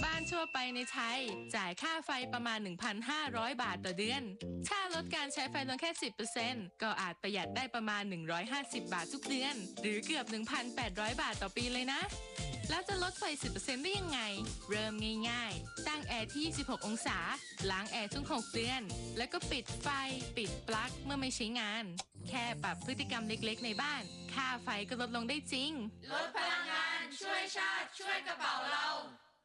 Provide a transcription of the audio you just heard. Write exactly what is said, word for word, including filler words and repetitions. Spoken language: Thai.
บ้านทั่วไปในไทยจ่ายค่าไฟประมาณ หนึ่งพันห้าร้อย บาทต่อเดือนถ้าลดการใช้ไฟลงแค่ สิบเปอร์เซ็นต์ ก็อาจประหยัดได้ประมาณ หนึ่งร้อยห้าสิบ บาททุกเดือนหรือเกือบ หนึ่งพันแปดร้อย บาทต่อปีเลยนะแล้วจะลดไฟ สิบเปอร์เซ็นต์ ได้ยังไงเริ่มง่ายๆตั้งแอร์ที่ ยี่สิบหก องศาล้างแอร์ทุก หก เดือนแล้วก็ปิดไฟปิดปลั๊กเมื่อไม่ใช้งานแค่ปรับพฤติกรรมเล็กๆในบ้านค่าไฟก็ลดลงได้จริงลดพลังงานช่วยชาติช่วยกระเป๋าเรา